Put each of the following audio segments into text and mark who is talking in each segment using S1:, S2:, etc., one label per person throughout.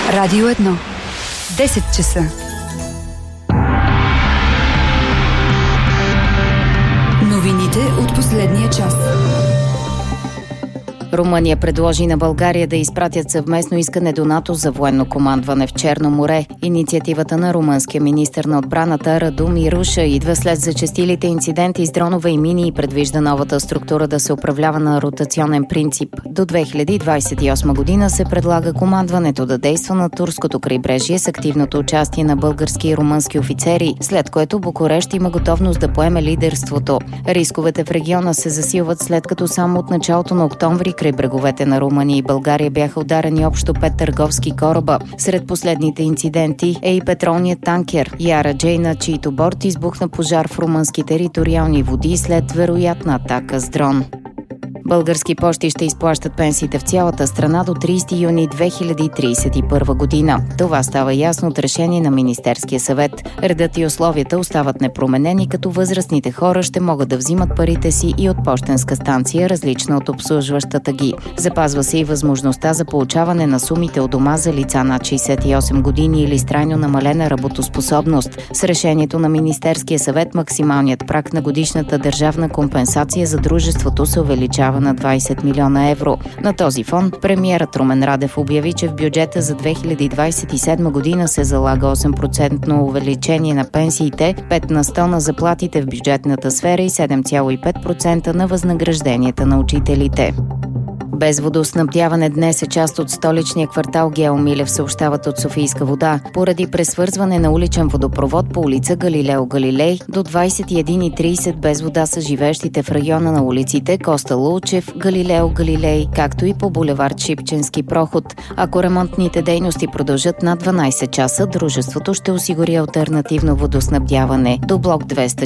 S1: Радио 1. 10 часа. Новините от последния час.
S2: Румъния предложи на България да изпратят съвместно искане до НАТО за военно командване в Черно море. Инициативата на румънския министър на отбраната Раду Мируша идва след зачестилите инциденти с дронове и мини и предвижда новата структура да се управлява на ротационен принцип. До 2028 година се предлага командването да действа на турското крайбрежие с активното участие на български и румънски офицери, след което Букурещ има готовност да поеме лидерството. Рисковете в региона се засилват, след като само от началото на октомври край бреговете на Румъния и България бяха ударени общо 5 търговски кораба. Сред последните инциденти е и петролният танкер Яра Джей, на чийто борт избухна пожар в румънски териториални води след вероятна атака с дрон. Български пощи ще изплащат пенсиите в цялата страна до 30 юни 2031 година. Това става ясно от решение на Министерския съвет. Редът и условията остават непроменени, като възрастните хора ще могат да взимат парите си и от пощенска станция, различна от обслужващата ги. Запазва се и възможността за получаване на сумите от дома за лица над 68 години или с трайно намалена работоспособност. С решението на Министерския съвет максималният праг на годишната държавна компенсация за дружеството се увеличава на 20 милиона евро. На този фон премиерът Румен Радев обяви, че в бюджета за 2027 година се залага 8% увеличение на пенсиите, 5 на 100 на заплатите в бюджетната сфера и 7,5% на възнагражденията на учителите. Без водоснабдяване днес е част от столичния квартал Гео Милев, съобщават от Софийска вода. Поради пресвързване на уличен водопровод по улица Галилео Галилей до 21:30 без вода са живеещите в района на улиците Коста Лулчев, Галилео Галилей, както и по булевард Шипченски проход. Ако ремонтните дейности продължат над 12 часа, дружеството ще осигури алтернативно водоснабдяване до блок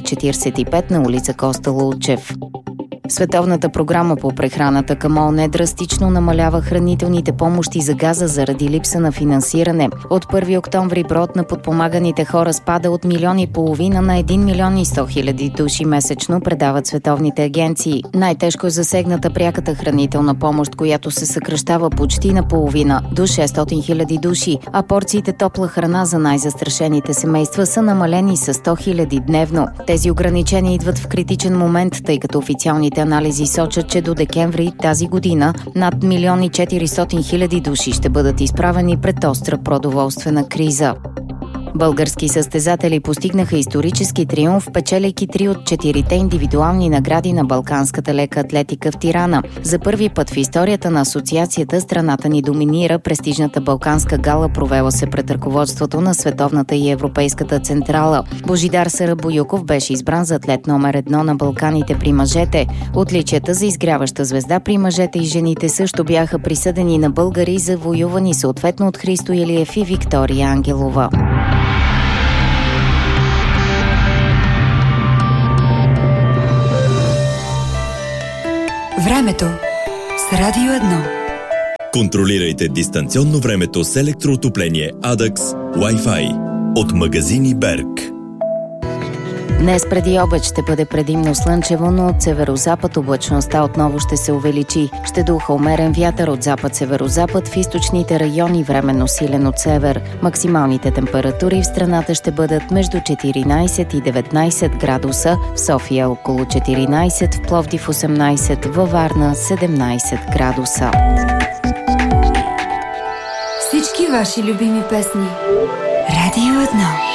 S2: 245 на улица Коста Лулчев. Световната програма по прехраната към ООН драстично намалява хранителните помощи за Газа заради липса на финансиране. От 1 октомври броят на подпомаганите хора спада от 1,5 милиона на 1 милион и 100 хиляди души месечно, предават световните агенции. Най-тежко е засегната пряката хранителна помощ, която се съкращава почти наполовина до 600 хиляди души, а порциите топла храна за най-застрашените семейства са намалени с 100 хиляди дневно. Тези ограничения идват в критичен момент, тъй като официалните анализи сочат, че до декември тази година над 1 400 000 души ще бъдат изправени пред остра продоволствена криза. Български състезатели постигнаха исторически триумф, печеляйки 3 от 4 индивидуални награди на балканската лека атлетика в Тирана. За първи път в историята на асоциацията страната ни доминира престижната балканска гала, провела се пред ръководството на световната и европейската централа. Божидар Сарабоюков беше избран за атлет номер 1 на Балканите при мъжете. Отличията за изгряваща звезда при мъжете и жените също бяха присъдени на българи, завоювани съответно от Христо Илиев и Виктория Ангелова.
S1: Времето с Радио 1.
S3: Контролирайте дистанционно времето с електроотопление Adax Wi-Fi от магазини Берг.
S2: Днес преди обед ще бъде предимно слънчево, но от северозапад облачността отново ще се увеличи. Ще духа умерен вятър от запад-северозапад, в източните райони временно силен от север. Максималните температури в страната ще бъдат между 14 и 19 градуса, в София около 14, в Пловдив 18, във Варна 17 градуса.
S1: Всички ваши любими песни. Радио 1.